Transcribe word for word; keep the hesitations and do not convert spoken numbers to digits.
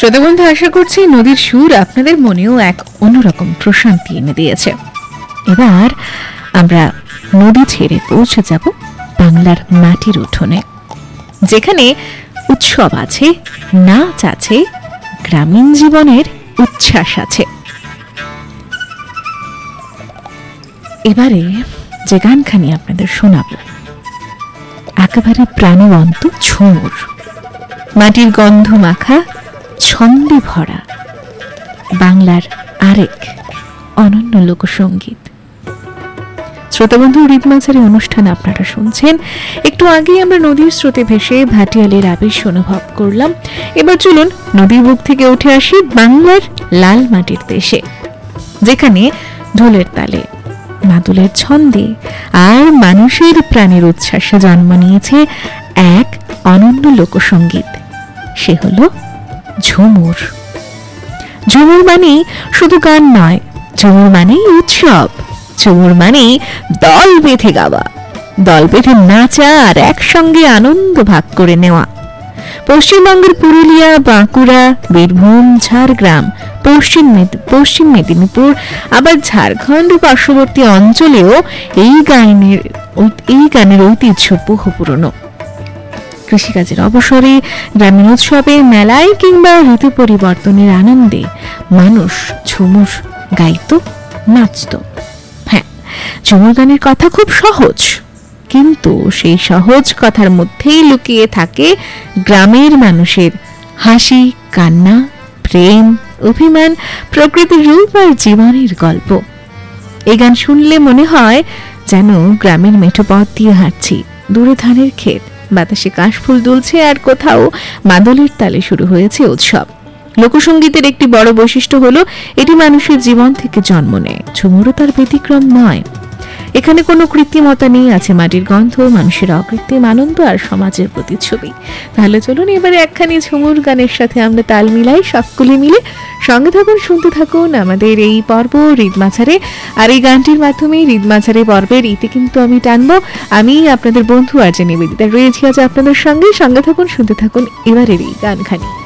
শ্রোতা বন্ধু, আশা করছি নদীর সুর আপনাদের মনেও এক অন্যরকম প্রশান্তি এনে দিয়েছে। এবার আমরা নদী ছেড়ে পৌঁছে যাব বাংলার মাটির উঠোনে, যেখানে উৎসব আছে, নাচ আছে, গ্রামীণ জীবনের উচ্ছ্বাস আছে। এবারে যে গানখানি আপনাদের শোনাব একেবারে প্রাণবন্ত ঝুমুর, মাটির গন্ধ মাখা, ছন্দে ভরা বাংলার আরেক অনন্য লোকসঙ্গীত। শ্রোতাবন্ধু, রিদমাঝারি অনুষ্ঠান আপনারা শুনছেন। একটু আগেই আমরা নদীর স্রোতে ভেসে ভাটিয়ালির আবেশ অনুভব করলাম। এবার চলুন নদীর বুক থেকে উঠে আসি বাংলার লাল মাটির দেশে, যেখানে ঢোলের তালে, মাদুলের ছন্দে আর মানুষের প্রাণের উচ্ছ্বাসে জন্ম নিয়েছে এক অনন্য লোকসঙ্গীত। সে হলো ঝুমুর। ঝুমুর মানে শুধু গান নয়, ঝুমুর মানে উৎসব, ঝুমুর মানে দল বেঁধে গাওয়া, দল বেঁধে নাচা আর একসঙ্গে আনন্দ ভাগ করে নেওয়া। পশ্চিমবঙ্গের পুরুলিয়া, বাঁকুড়া, বীরভূম, ঝাড়গ্রাম, পশ্চিম পশ্চিম মেদিনীপুর, আবার ঝাড়খণ্ড পার্শ্ববর্তী অঞ্চলেও এই গানের এই গানের ঐতিহ্য বহু পুরনো। কৃষিকাজের অবসরে, গ্রামীণ উৎসবে, মেলায় কিংবা ঋতু পরিবর্তনের আনন্দে মানুষ ঝুমুর গাইত, নাচত। হ্যাঁ, ঝুমুর গানের কথা খুব সহজ, কিন্তু সেই সহজ কথার মধ্যেই লুকিয়ে থাকে গ্রামের মানুষের হাসি, কান্না, প্রেম, অভিমান, প্রকৃতির রূপ আর জীবনের গল্প। এই গান শুনলে মনে হয় যেন গ্রামের মেঠো পথ দিয়ে হাঁটছি, দূরে ধানের ক্ষেত, বাতাসে কাশফুল দুলছে আর কোথাও মাদলের তালে শুরু হয়েছে উৎসব। লোকসঙ্গীতের একটি বড় বৈশিষ্ট্য হলো এটি মানুষের জীবন থেকে জন্ম নেয়। ঝুমুরও তার ব্যতিক্রম নয়। এখানে কোনো কৃত্রিমতা নেই, আছে মাটির গন্ধ, মানুষের অকৃত্রিম আনন্দ আর সমাজের প্রতিচ্ছবি। তাহলে চলুন এবারে একখানি ঝুমুর গানের সাথে আমরা তাল মিলাই, সকলে মিলে। সঙ্গে থাকুন, শুনতে থাকুন আমাদের এই পর্ব রিদমাঝারে। আর এই গানটির মাধ্যমে রিদমাঝারে পর্বের ইতি কিন্তু আমি টানবো। আমি আপনাদের বন্ধু আর যে নিবেদিতা রয়েছি আজ আপনাদের সঙ্গে। সঙ্গে থাকুন, শুনতে থাকুন এবারের এই গানখানি।